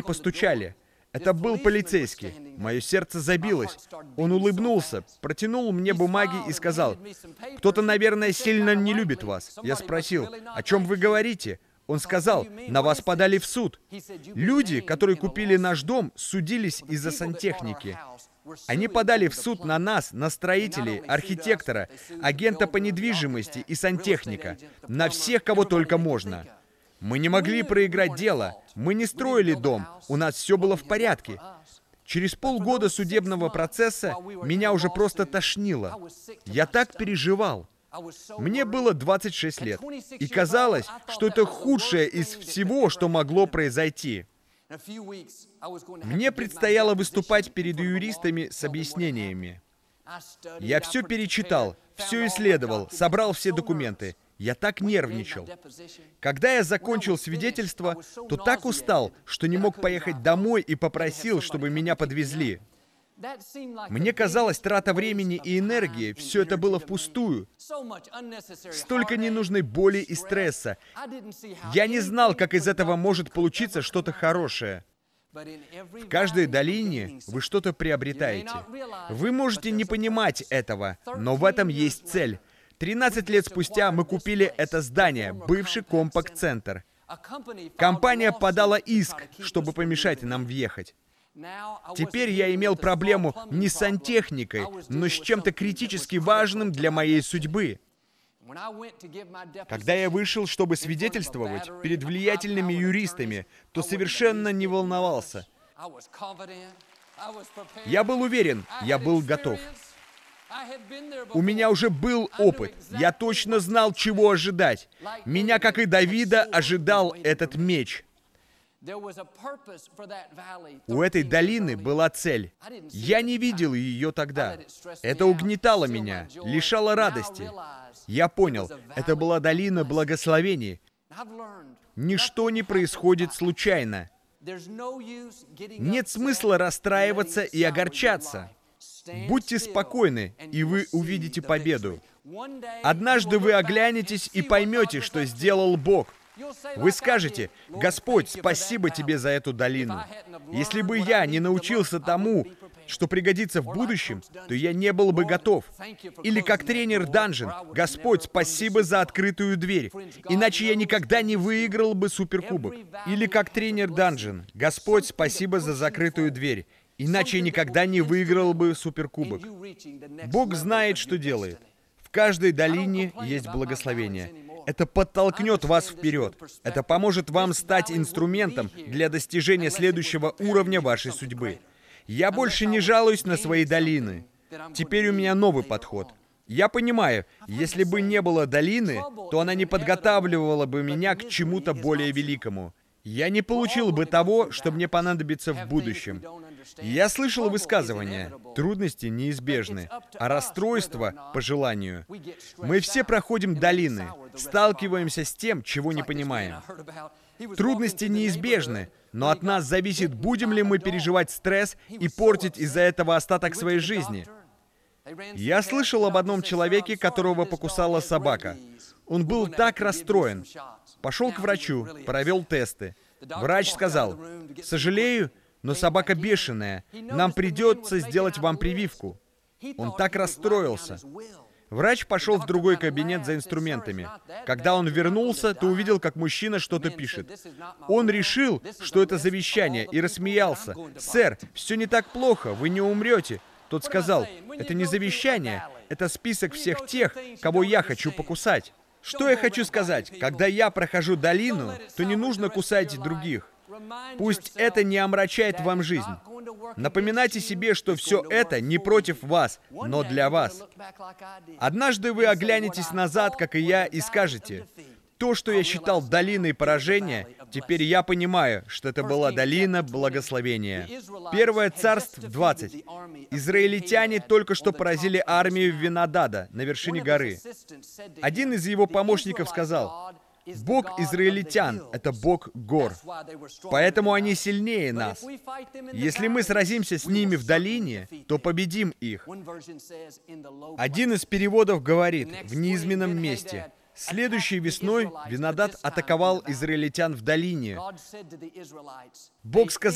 постучали. Это был полицейский. Мое сердце забилось. Он улыбнулся, протянул мне бумаги и сказал: «Кто-то, наверное, сильно не любит вас». Я спросил: «О чем вы говорите?» Он сказал: «На вас подали в суд. Люди, которые купили наш дом, судились из-за сантехники. Они подали в суд на нас, на строителей, архитектора, агента по недвижимости и сантехника, на всех, кого только можно. Мы не могли проиграть дело, мы не строили дом, у нас все было в порядке». Через полгода судебного процесса меня уже просто тошнило. Я так переживал. Мне было 26 лет, и казалось, что это худшее из всего, что могло произойти. Мне предстояло выступать перед юристами с объяснениями. Я все перечитал, все исследовал, собрал все документы. Я так нервничал. Когда я закончил свидетельство, то так устал, что не мог поехать домой и попросил, чтобы меня подвезли. Мне казалось, трата времени и энергии, все это было впустую. Столько ненужной боли и стресса. Я не знал, как из этого может получиться что-то хорошее. В каждой долине вы что-то приобретаете. Вы можете не понимать этого, но в этом есть цель. 13 лет спустя мы купили это здание, бывший компакт-центр. Компания подала иск, чтобы помешать нам въехать. Теперь я имел проблему не с сантехникой, но с чем-то критически важным для моей судьбы. Когда я вышел, чтобы свидетельствовать перед влиятельными юристами, то совершенно не волновался. Я был уверен, я был готов. У меня уже был опыт. Я точно знал, чего ожидать. Меня, как и Давида, ожидал этот меч. У этой долины была цель. Я не видел ее тогда. Это угнетало меня, лишало радости. Я понял, это была долина благословений. Ничто не происходит случайно. Нет смысла расстраиваться и огорчаться. Будьте спокойны, и вы увидите победу. Однажды вы оглянетесь и поймете, что сделал Бог. Вы скажете: «Господь, спасибо Тебе за эту долину. Если бы я не научился тому, что пригодится в будущем, то я не был бы готов». Или как тренер Данжен: «Господь, спасибо за открытую дверь, иначе я никогда не выиграл бы суперкубок». Или как тренер Данжен: «Господь, спасибо за закрытую дверь, иначе я никогда не выиграл бы суперкубок». Бог знает, что делает. В каждой долине есть благословение. Это подтолкнет вас вперед. Это поможет вам стать инструментом для достижения следующего уровня вашей судьбы. Я больше не жалуюсь на свои долины. Теперь у меня новый подход. Я понимаю, если бы не было долины, то она не подготавливала бы меня к чему-то более великому. Я не получил бы того, что мне понадобится в будущем. Я слышал высказывание: трудности неизбежны, а расстройство по желанию. Мы все проходим долины, сталкиваемся с тем, чего не понимаем. Трудности неизбежны, но от нас зависит, будем ли мы переживать стресс и портить из-за этого остаток своей жизни. Я слышал об одном человеке, которого покусала собака. Он был так расстроен. Пошел к врачу, провел тесты. Врач сказал: «Сожалею, но собака бешеная. Нам придется сделать вам прививку». Он так расстроился. Врач пошел в другой кабинет за инструментами. Когда он вернулся, то увидел, как мужчина что-то пишет. Он решил, что это завещание, и рассмеялся. «Сэр, все не так плохо, вы не умрете». Тот сказал: «Это не завещание, это список всех тех, кого я хочу покусать». Что я хочу сказать? Когда я прохожу долину, то не нужно кусать других. Пусть это не омрачает вам жизнь. Напоминайте себе, что все это не против вас, но для вас. Однажды вы оглянетесь назад, как и я, и скажете: «То, что я считал долиной поражения, теперь я понимаю, что это была долина благословения». 1 Царств 20. Израильтяне только что поразили армию Венадада на вершине горы. Один из его помощников сказал: «Бог израильтян — это Бог гор, поэтому они сильнее нас. Если мы сразимся с ними в долине, то победим их». Один из переводов говорит: «В низменном месте». Следующей весной Венадад атаковал израильтян в долине. Бог сказал: